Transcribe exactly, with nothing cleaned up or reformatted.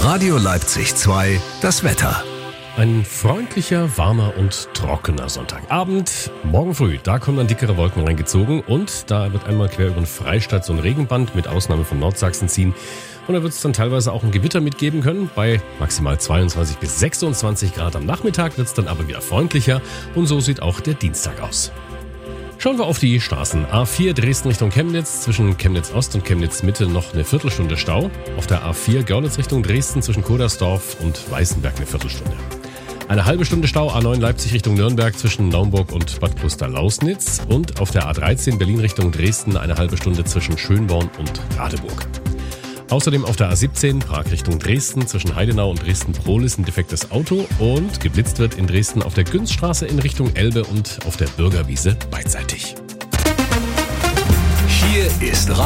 Radio Leipzig zwei, das Wetter. Ein freundlicher, warmer und trockener Sonntagabend. Morgen früh, da kommen dann dickere Wolken reingezogen und da wird einmal quer über den Freistaat so ein Regenband mit Ausnahme von Nordsachsen ziehen. Und da wird es dann teilweise auch ein Gewitter mitgeben können. Bei maximal zweiundzwanzig bis sechsundzwanzig Grad am Nachmittag wird es dann aber wieder freundlicher und so sieht auch der Dienstag aus. Schauen wir auf die Straßen. A vier Dresden Richtung Chemnitz, zwischen Chemnitz Ost und Chemnitz Mitte noch eine Viertelstunde Stau. Auf der A vier Görlitz Richtung Dresden zwischen Kodersdorf und Weißenberg eine Viertelstunde. Eine halbe Stunde Stau A neun Leipzig Richtung Nürnberg zwischen Naumburg und Bad Kloster-Lausnitz. Und auf der A dreizehn Berlin Richtung Dresden eine halbe Stunde zwischen Schönborn und Radeburg. Außerdem auf der A siebzehn Prag Richtung Dresden zwischen Heidenau und Dresden-Prohlis ein defektes Auto und geblitzt wird in Dresden auf der Günzstraße in Richtung Elbe und auf der Bürgerwiese beidseitig. Hier ist